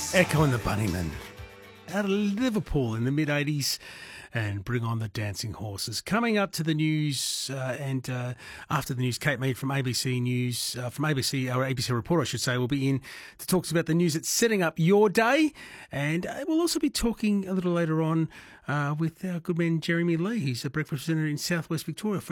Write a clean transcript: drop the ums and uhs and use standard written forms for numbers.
Echo and the Bunnymen out of Liverpool in the mid-80s, and Bring on the Dancing Horses. Coming up to the news, and after the news, Kate Mead from ABC News, from ABC, or ABC Report, I should say, will be in to talk about the news that's setting up your day. And we'll also be talking a little later on with our good man Jeremy Lee, who's a breakfast presenter in Southwest Victoria.